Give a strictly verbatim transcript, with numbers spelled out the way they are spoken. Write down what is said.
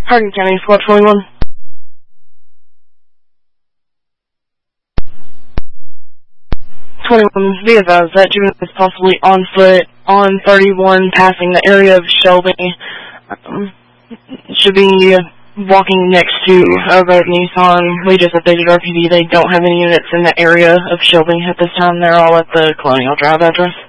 Hardin County, Squad twenty-one. twenty-one, be advised that juvenile is possibly on foot on thirty-one, passing the area of Shelby. Um, should be walking next to a red Nissan. We just updated R P D. They don't have any units in the area of Shelby at this time. They're all at the Colonial Drive address.